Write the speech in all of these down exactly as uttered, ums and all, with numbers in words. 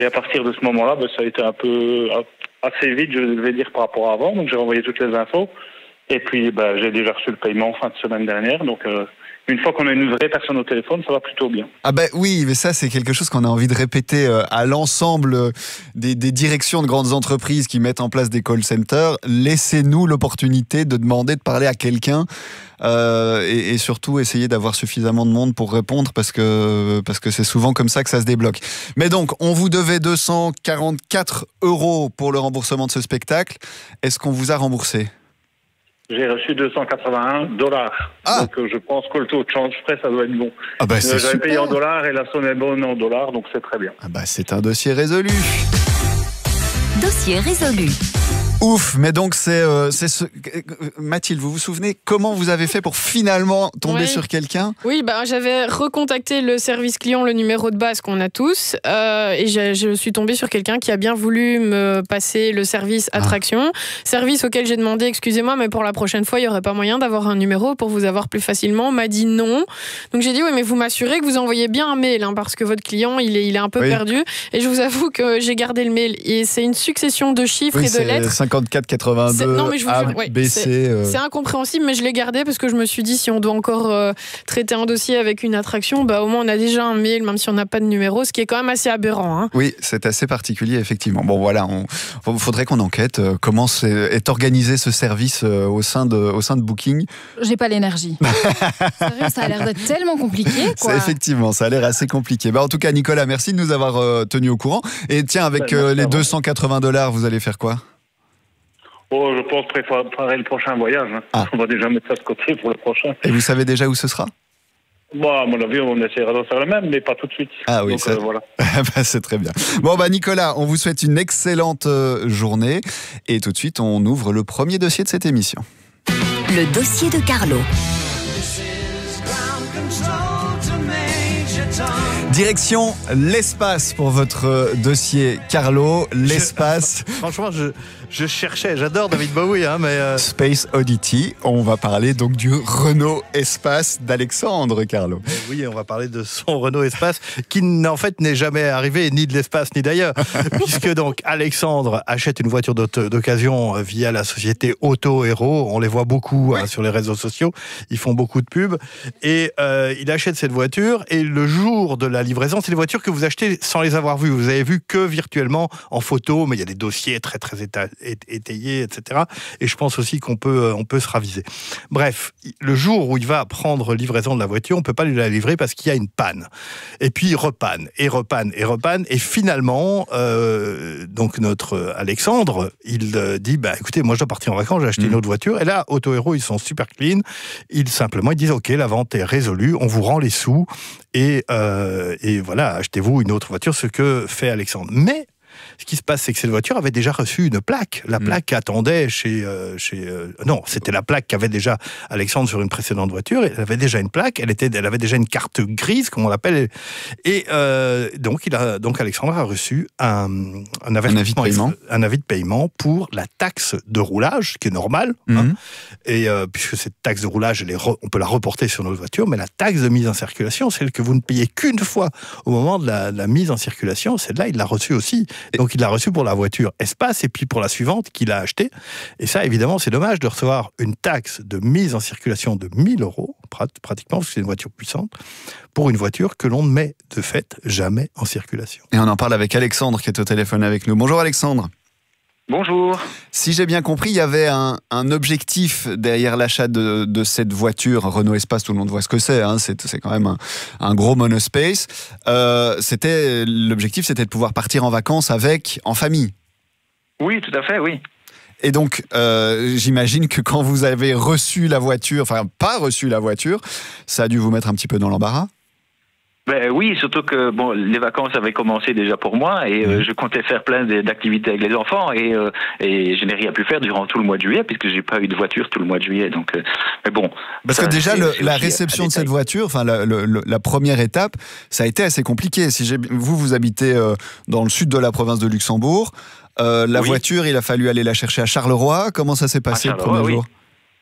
Et à partir de ce moment-là, ben, ça a été un peu assez vite, je vais dire, par rapport à avant. Donc j'ai renvoyé toutes les infos. Et puis ben, j'ai déjà reçu le paiement fin de semaine dernière. Donc euh, une fois qu'on a une vraie personne au téléphone, ça va plutôt bien. Ah ben oui, mais ça c'est quelque chose qu'on a envie de répéter à l'ensemble des, des directions de grandes entreprises qui mettent en place des call centers. Laissez-nous l'opportunité de demander de parler à quelqu'un euh, et, et surtout essayer d'avoir suffisamment de monde pour répondre parce que parce que c'est souvent comme ça que ça se débloque. Mais donc, on vous devait deux cent quarante-quatre euros pour le remboursement de ce spectacle. Est-ce qu'on vous a remboursé ? J'ai reçu deux cent quatre-vingt-un dollars. Ah. Donc euh, je pense que le taux de change frais, ça doit être bon. Ah bah, c'est euh, J'avais super. payé en dollars et la somme est bonne en dollars, donc c'est très bien. Ah bah, c'est un dossier résolu. Dossier résolu. Ouf, mais donc c'est, euh, c'est ce... Mathilde, vous vous souvenez comment vous avez fait pour finalement tomber ouais. sur quelqu'un ? Oui, bah, j'avais recontacté le service client, le numéro de base qu'on a tous, euh, et je, je suis tombée sur quelqu'un qui a bien voulu me passer le service attraction, ah. service auquel j'ai demandé, excusez-moi, mais pour la prochaine fois, il n'y aurait pas moyen d'avoir un numéro pour vous avoir plus facilement. On m'a dit non. Donc j'ai dit, oui, mais vous m'assurez que vous envoyez bien un mail, hein, parce que votre client, il est, il est un peu oui. perdu. Et je vous avoue que j'ai gardé le mail. Et c'est une succession de chiffres oui, et de lettres. cinquante-quatre quatre-vingt-deux, non, mais je vous A, jure, ouais, B, C. C'est, euh... c'est incompréhensible, mais je l'ai gardé parce que je me suis dit, si on doit encore euh, traiter un dossier avec une attraction, bah, au moins on a déjà un mail, même si on n'a pas de numéro, ce qui est quand même assez aberrant. Hein. Oui, c'est assez particulier, effectivement. Bon, voilà, il faudrait qu'on enquête euh, comment c'est, est organisé ce service euh, au, sein de, au sein de Booking. J'ai pas l'énergie. Sérieux, ça a l'air d'être tellement compliqué. Quoi. C'est, effectivement, ça a l'air assez compliqué. Bah, en tout cas, Nicolas, merci de nous avoir euh, tenus au courant. Et tiens, avec euh, les deux cent quatre-vingts dollars, vous allez faire quoi ? Oh, je pense préparer le prochain voyage. Hein. Ah. On va déjà mettre ça de côté pour le prochain. Et vous savez déjà où ce sera ? Bon, à mon avis, on essaiera d'en faire le même, mais pas tout de suite. Ah oui, donc, ça... euh, voilà. bah, c'est très bien. Bon, bah Nicolas, on vous souhaite une excellente journée. Et tout de suite, on ouvre le premier dossier de cette émission. Le dossier de Carlo. Direction l'espace pour votre dossier, Carlo. L'espace. Je, franchement, je, je cherchais. J'adore David Bowie, hein, mais euh... Space Oddity. On va parler donc du Renault Espace d'Alexandre, Carlo. Oui, on va parler de son Renault Espace, qui en fait n'est jamais arrivé ni de l'espace ni d'ailleurs, puisque donc Alexandre achète une voiture d'occasion via la société Auto Hero. On les voit beaucoup hein, sur les réseaux sociaux. Ils font beaucoup de pubs et euh, il achète cette voiture et le jour de la livraison, c'est des voitures que vous achetez sans les avoir vues. Vous avez vu que virtuellement en photo, mais il y a des dossiers très très éta- étayés, et cetera. Et je pense aussi qu'on peut on peut se raviser. Bref, le jour où il va prendre livraison de la voiture, on peut pas lui la livrer parce qu'il y a une panne. Et puis il repanne et repanne et repanne et finalement, euh, donc notre Alexandre, il euh, dit bah écoutez, moi je dois partir en vacances, j'ai acheté mmh. une autre voiture. Et là, Auto Hero, ils sont super clean. Ils simplement ils disent ok, la vente est résolue, on vous rend les sous et euh, et voilà, achetez-vous une autre voiture, ce que fait Alexandre. Mais ce qui se passe, c'est que cette voiture avait déjà reçu une plaque. La plaque mmh. attendait chez... Euh, chez euh, non, c'était la plaque qu'avait déjà Alexandre sur une précédente voiture. Elle avait déjà une plaque, elle, était, elle avait déjà une carte grise, comme on l'appelle. Et euh, donc, il a, donc, Alexandre a reçu un, un, un, avis de paiement. un avis de paiement pour la taxe de roulage, qui est normale. Mmh. Hein, et euh, puisque cette taxe de roulage, elle est re, on peut la reporter sur notre voiture, mais la taxe de mise en circulation, celle que vous ne payez qu'une fois au moment de la, de la mise en circulation, celle-là, il l'a reçue aussi. Donc, il l'a reçu pour la voiture Espace et puis pour la suivante qu'il a achetée. Et ça, évidemment, c'est dommage de recevoir une taxe de mise en circulation de mille euros, pratiquement, parce que c'est une voiture puissante, pour une voiture que l'on ne met de fait jamais en circulation. Et on en parle avec Alexandre qui est au téléphone avec nous. Bonjour Alexandre. Bonjour. Si j'ai bien compris, il y avait un, un objectif derrière l'achat de, de cette voiture, Renault Espace, tout le monde voit ce que c'est, hein, c'est, c'est quand même un, un gros monospace. Euh, c'était, l'objectif, c'était de pouvoir partir en vacances avec, en famille. Oui, tout à fait, oui. Et donc, euh, j'imagine que quand vous avez reçu la voiture, enfin pas reçu la voiture, ça a dû vous mettre un petit peu dans l'embarras ? Ben oui, surtout que bon, les vacances avaient commencé déjà pour moi et euh, je comptais faire plein d'activités avec les enfants et, euh, et je n'ai rien pu faire durant tout le mois de juillet puisque j'ai pas eu de voiture tout le mois de juillet. Donc, euh, mais bon. Parce ça, que déjà c'est, le, c'est la réception de cette voiture, enfin la, le, la première étape, ça a été assez compliqué. Si j'ai, vous vous habitez euh, dans le sud de la province de Luxembourg, euh, la oui. voiture, il a fallu aller la chercher à Charleroi. Comment ça s'est passé le premier oui. jour ?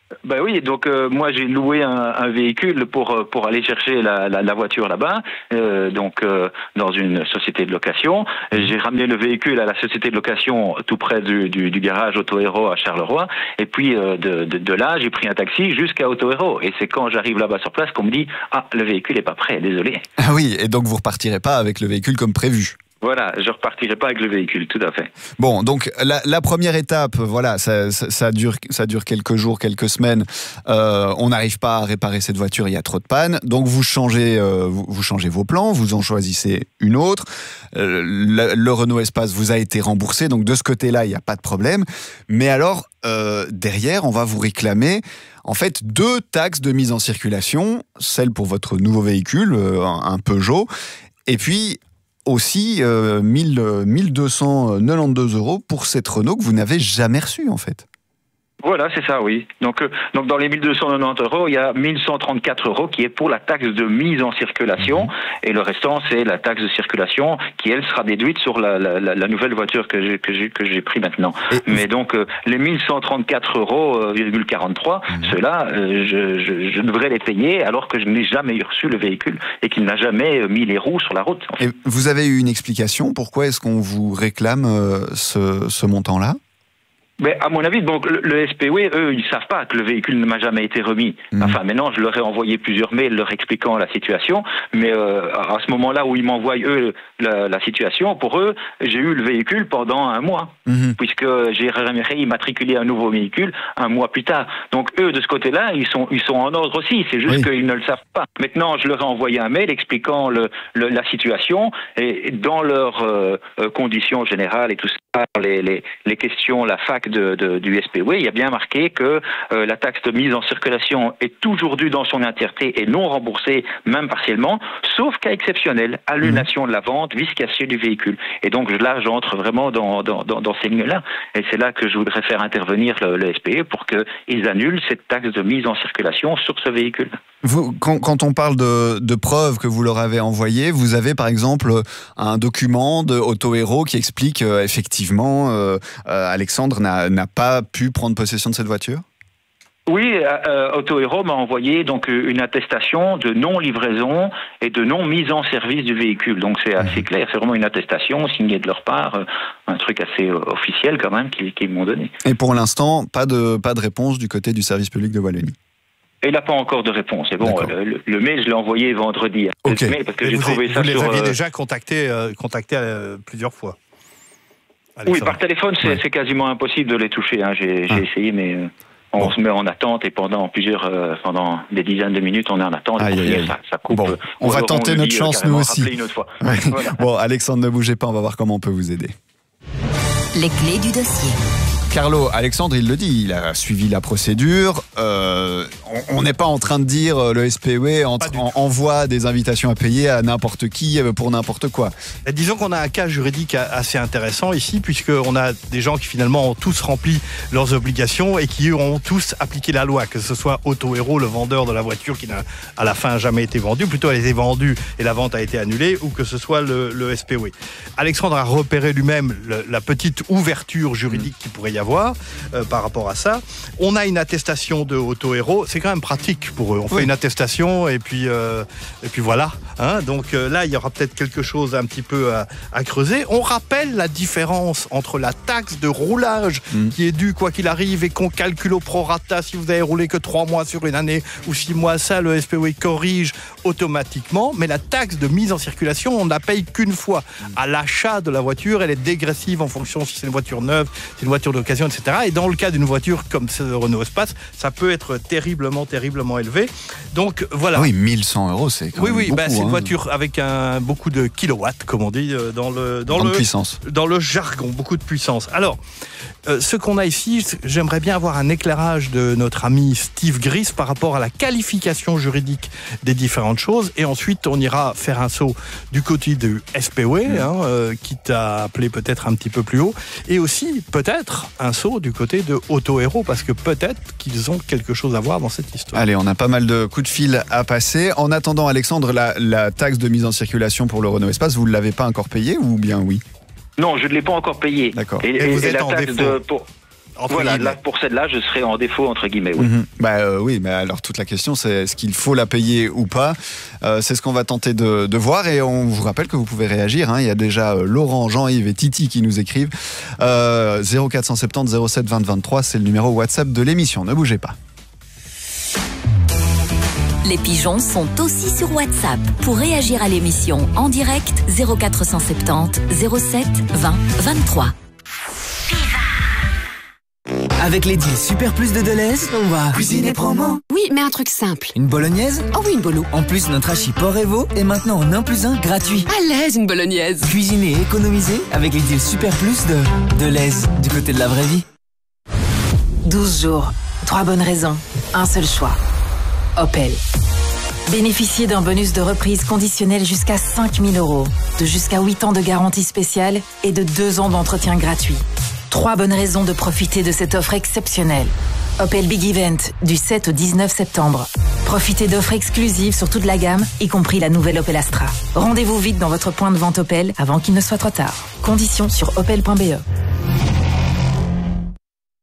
Ben oui, donc euh, moi j'ai loué un, un véhicule pour pour aller chercher la, la, la voiture là-bas, euh, donc euh, dans une société de location. J'ai ramené le véhicule à la société de location tout près du, du, du garage Auto Héros à Charleroi, et puis euh, de, de, de là j'ai pris un taxi jusqu'à Auto Héros. Et c'est quand j'arrive là-bas sur place qu'on me dit ah le véhicule est pas prêt, désolé. Ah oui, et donc vous repartirez pas avec le véhicule comme prévu. Voilà, je repartirai pas avec le véhicule, tout à fait. Bon, donc la, la première étape, voilà, ça, ça, ça dure, ça dure quelques jours, quelques semaines. Euh, on n'arrive pas à réparer cette voiture, il y a trop de panne. Donc vous changez, euh, vous, vous changez vos plans, vous en choisissez une autre. Euh, le, le Renault Espace vous a été remboursé, donc de ce côté-là, il n'y a pas de problème. Mais alors, euh, derrière, on va vous réclamer en fait deux taxes de mise en circulation, celle pour votre nouveau véhicule, euh, un, un Peugeot, et puis aussi euh, mille deux cent quatre-vingt-douze euros pour cette Renault que vous n'avez jamais reçue en fait. Voilà, c'est ça, oui. Donc, euh, donc dans les mille deux cent quatre-vingt-dix euros, il y a mille cent trente-quatre euros qui est pour la taxe de mise en circulation, mmh. et le restant, c'est la taxe de circulation qui, elle, sera déduite sur la, la, la nouvelle voiture que j'ai que j'ai que j'ai pris maintenant. Et Mais donc, euh, les mille cent trente-quatre euros, virgule quarante-trois, mmh. ceux-là, euh, je, je, je devrais les payer alors que je n'ai jamais reçu le véhicule et qu'il n'a jamais mis les roues sur la route. En fait. Et vous avez eu une explication? Pourquoi est-ce qu'on vous réclame euh, ce, ce montant-là? Mais à mon avis, donc le, le S P W, eux, ils savent pas que le véhicule ne m'a jamais été remis. Mmh. Enfin, maintenant, je leur ai envoyé plusieurs mails leur expliquant la situation. Mais euh, à ce moment-là où ils m'envoient eux la, la situation, pour eux, j'ai eu le véhicule pendant un mois, mmh. puisque j'ai immatriculé un nouveau véhicule un mois plus tard. Donc eux, de ce côté-là, ils sont ils sont en ordre aussi. C'est juste oui. qu'ils ne le savent pas. Maintenant, je leur ai envoyé un mail expliquant le, le, la situation et dans leurs euh, conditions générales et tout ça, les, les, les questions, la fac De, de, du S P W, il y a bien marqué que euh, la taxe de mise en circulation est toujours due dans son entièreté et non remboursée, même partiellement, sauf cas exceptionnel, annulation de la vente, vice caché du véhicule. Et donc là, j'entre vraiment dans, dans, dans, dans ces lignes-là. Et c'est là que je voudrais faire intervenir le, le S P W pour qu'ils annulent cette taxe de mise en circulation sur ce véhicule. Vous, quand, quand on parle de, de preuves que vous leur avez envoyées, vous avez par exemple un document de Auto Héros qui explique euh, effectivement euh, euh, Alexandre n'a, n'a pas pu prendre possession de cette voiture? Oui, euh, Auto Héros m'a envoyé donc une attestation de non-livraison et de non-mise en service du véhicule. Donc c'est assez clair, c'est vraiment une attestation signée de leur part, un truc assez officiel quand même qu'ils, qu'ils m'ont donné. Et pour l'instant, pas de, pas de réponse du côté du service public de Wallonie? Et il n'a pas encore de réponse. Et bon, le, le mail, je l'ai envoyé vendredi. Okay. Mail parce que Et j'ai vous trouvé avez, ça vous sur. Vous les aviez euh... déjà déjà contacté, euh, contacté euh, plusieurs fois. Alexandre. Oui, par téléphone, c'est, ouais. c'est quasiment impossible de les toucher. Hein. J'ai, ah. j'ai essayé, mais euh, on bon. se met en attente et pendant plusieurs, euh, pendant des dizaines de minutes, on est en attente. Aïe, aïe, aïe. Ça, ça coupe. Bon, on va tenter notre dit, chance nous aussi. Une autre fois. Ouais. Voilà. Bon, Alexandre, ne bougez pas, on va voir comment on peut vous aider. Les clés du dossier. Carlo, Alexandre, il le dit, il a suivi la procédure. Euh, on n'est pas en train de dire euh, le S P W en, en, envoie des invitations à payer à n'importe qui pour n'importe quoi. Et disons qu'on a un cas juridique assez intéressant ici, puisqu'on a des gens qui finalement ont tous rempli leurs obligations et qui ont tous appliqué la loi, que ce soit Auto Héros, le vendeur de la voiture qui n'a à la fin jamais été vendue, plutôt elle a été vendue et la vente a été annulée, ou que ce soit le, le S P W. Alexandre a repéré lui-même le, la petite ouverture juridique mmh. qui pourrait y avoir euh, par rapport à ça. On a une attestation de Auto Héros, c'est quand même pratique pour eux. On oui. fait une attestation et puis euh, et puis voilà. Hein. Donc euh, là, il y aura peut-être quelque chose un petit peu à, à creuser. On rappelle la différence entre la taxe de roulage mmh. qui est due quoi qu'il arrive et qu'on calcule au prorata si vous avez roulé que trois mois sur une année ou six mois. Ça, le S P W corrige automatiquement. Mais la taxe de mise en circulation, on ne la paye qu'une fois. Mmh. À l'achat de la voiture, elle est dégressive en fonction si c'est une voiture neuve, si c'est une voiture d'occasion, et cetera. Et dans le cas d'une voiture comme le Renault Espace, ça peut être terriblement, terriblement élevé. Donc voilà. Ah oui, mille cent euros, c'est quand oui, même oui, beaucoup. Bah, c'est hein. une voiture avec un, beaucoup de kilowatts, comme on dit, dans le, dans le, puissance. Dans le jargon, beaucoup de puissance. Alors, euh, ce qu'on a ici, j'aimerais bien avoir un éclairage de notre ami Steve Gris par rapport à la qualification juridique des différentes choses. Et ensuite, on ira faire un saut du côté du S P W, mmh. hein, euh, quitte à appeler peut-être un petit peu plus haut. Et aussi, peut-être, un saut du côté de Auto Héros, parce que peut-être qu'ils ont quelque chose à voir dans cette histoire. Allez, on a pas mal de coups de fil à passer. En attendant, Alexandre, la, la taxe de mise en circulation pour le Renault Espace, vous ne l'avez pas encore payée ou bien oui? Non, je ne l'ai pas encore payée. D'accord. Et, et, et vous et êtes la en taxe défaut. De, pour... entre Voilà, guillemets. là, pour celle-là, je serais en défaut, entre guillemets, oui. Mhm. Bah euh, oui, mais alors toute la question c'est est-ce qu'il faut la payer ou pas. Euh, c'est ce qu'on va tenter de, de voir et on vous rappelle que vous pouvez réagir. Hein. Il y a déjà euh, Laurent, Jean-Yves et Titi qui nous écrivent. Euh, zéro quatre cent soixante-dix zéro sept vingt vingt-trois, c'est le numéro WhatsApp de l'émission. Ne bougez pas. Les pigeons sont aussi sur WhatsApp. Pour réagir à l'émission en direct, zéro quatre cent soixante-dix zéro sept vingt vingt-trois. Avec les deals Super Plus de Deleuze, on va cuisiner promo. Oui, mais un truc simple. Une bolognaise? Oh oui, une bolo. En plus, notre hachis porc et veau est maintenant en un plus un gratuit. À l'aise, une bolognaise. Cuisiner et économiser avec les deals Super Plus de Deleuze, du côté de la vraie vie. douze jours, trois bonnes raisons, un seul choix. Opel. Bénéficiez d'un bonus de reprise conditionnel jusqu'à cinq mille euros, de jusqu'à huit ans de garantie spéciale et de deux ans d'entretien gratuit. Trois bonnes raisons de profiter de cette offre exceptionnelle. Opel Big Event, du sept au dix-neuf septembre. Profitez d'offres exclusives sur toute la gamme, y compris la nouvelle Opel Astra. Rendez-vous vite dans votre point de vente Opel avant qu'il ne soit trop tard. Conditions sur opel point b e.